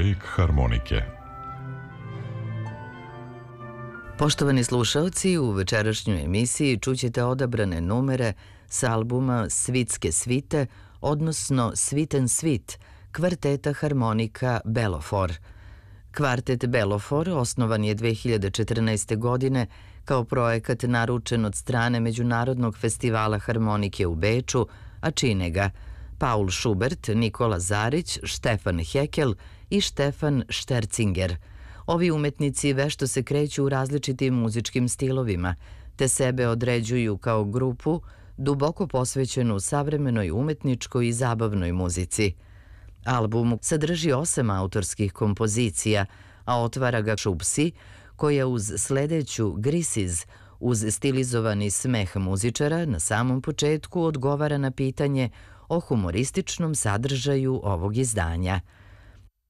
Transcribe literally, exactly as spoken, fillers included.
Mozaik harmonike. Poštovani slušaoci, u večerašnjoj emisiji čućete odabrane numere s albuma Svitske svite, odnosno Sviten svit, kvarteta harmonika Belofor. Kvartet Belofor osnovan je dve hiljade četrnaeste. godine kao projekat naručen od strane Međunarodnog festivala harmonike u Beču, a čine ga Paul Schubert, Nikola Zarić, Štefan Hekel i Štefan Štercinger. Ovi umetnici vešto se kreću u različitim muzičkim stilovima, te sebe određuju kao grupu duboko posvećenu savremenoj umetničkoj i zabavnoj muzici. Album sadrži osam autorskih kompozicija, a otvara ga Šupsi, koja uz sledeću Grisiz, uz stilizovani smeh muzičara, na samom početku odgovara na pitanje o humorističnom sadržaju ovog izdanja.